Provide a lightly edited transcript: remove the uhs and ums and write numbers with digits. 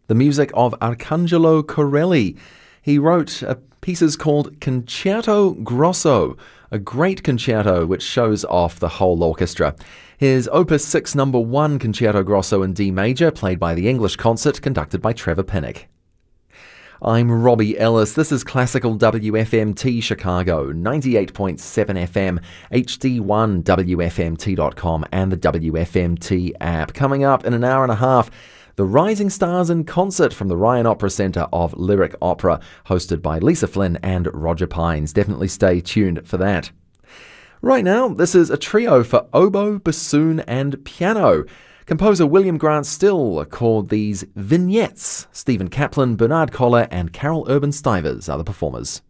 the music of Arcangelo Corelli. He wrote pieces called Concerto Grosso, a great concerto which shows off the whole orchestra. His Opus 6 No. 1 Concerto Grosso in D major, played by the English Concert, conducted by Trevor Pinnock. I'm Robbie Ellis. This is Classical WFMT Chicago, 98.7 FM, HD1 WFMT.com and the WFMT app. Coming up in an hour and a half, the Rising Stars in Concert from the Ryan Opera Centre of Lyric Opera, hosted by Lisa Flynn and Roger Pines. Definitely stay tuned for that. Right now, this is a trio for oboe, bassoon and piano. Composer William Grant Still called these vignettes. Stephen Kaplan, Bernard Koller and Carol Urban Stivers are the performers.